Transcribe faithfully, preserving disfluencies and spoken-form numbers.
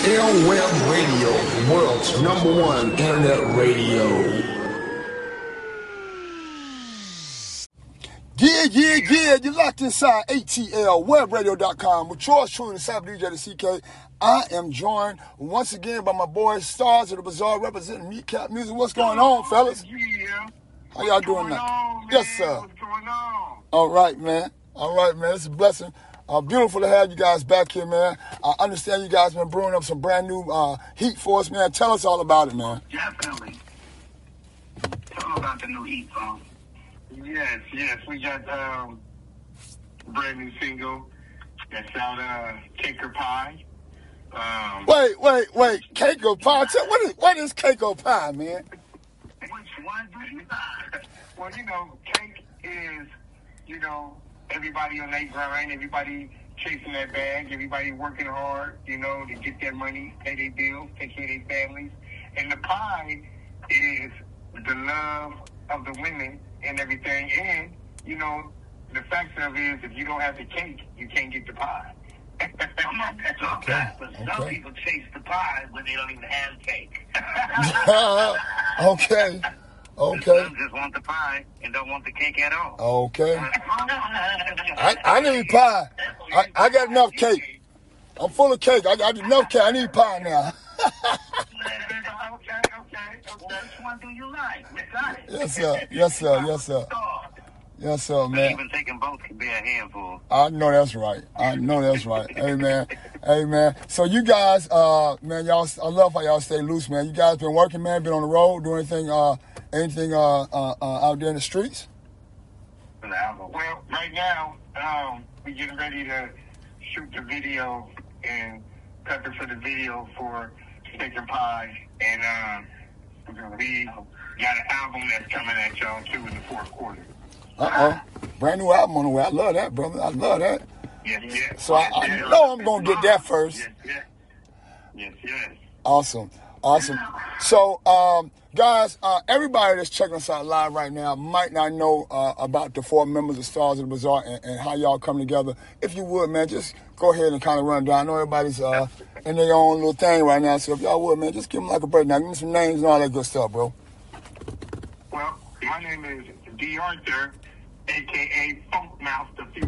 Airweb Radio, the world's number one internet radio. Yeah, yeah, yeah, you're locked inside A T L web radio dot com with yours truly, the Cyber D J, the C K. I am joined once again by my boys, Stars of the Bazaar, representing Kneecap Music. What's going on, fellas? Yeah. How y'all doing now? On, yes, sir. What's going on? All right, man. All right, man. It's a blessing. Uh, beautiful to have you guys back here, man. I understand you guys been brewing up some brand new uh, heat for us, man. Tell us all about it, man. Definitely. Tell them about the new heat song. Yes, yes. We got um, a brand new single that's out, uh, Cake or Pie. Um, wait, wait, wait. Cake or Pie? Tell, what, is, what is Cake or Pie, man? Which one do you like? Well, you know, cake is, you know, everybody on their grind, everybody chasing that bag, everybody working hard, you know, to get their money, pay their bills, take care of their families. And the pie is the love of the women and everything. And, you know, the fact of it is, if you don't have the cake, you can't get the pie. Okay. But some okay. people chase the pie when they don't even have cake. okay. Okay. Some just want the pie and don't want the cake at all. Okay. I, I need pie. I, I got enough cake. I'm full of cake. I got enough cake. I need pie now. Okay, okay, okay. Which one do you like? We got it. Yes, sir. Yes, sir. Yes, sir. Yes, sir, man. Even taking both can be a handful. I know that's right. I know that's right. Hey, man. Hey, man. So you guys, uh, man, y'all, I love how y'all stay loose, man. You guys been working, man, been on the road, doing anything, uh, anything uh, uh, uh, out there in the streets? Well, right now, um, we're getting ready to shoot the video and prep it for the video for Steak and Pie. And um, we got an album that's coming at y'all, too, in the fourth quarter. Uh-oh. Brand new album on the way. I love that, brother. I love that. Yes, yes. So I, I know I'm going to get that first. Yes, yes. Yes, yes. Awesome. Awesome. So, um, guys, uh, everybody that's checking us out live right now might not know uh, about the four members of Stars of the Bazaar and, and how y'all come together. If you would, man, just go ahead and kind of run down. I know everybody's uh, in their own little thing right now, so if y'all would, man, just give them like a break now. Give me some names and all that good stuff, bro. Well, my name is D. Arthur, a k a. Funk Mouth, the future.